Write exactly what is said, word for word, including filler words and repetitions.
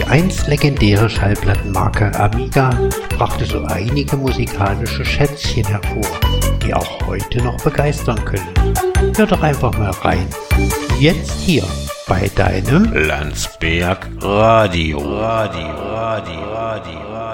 einst legendäre Schallplattenmarke Amiga brachte so einige musikalische Schätzchen hervor, die auch heute noch begeistern können. Hör doch einfach mal rein. Jetzt hier bei deinem Landsberg Radio. Radio, Radio, Radio.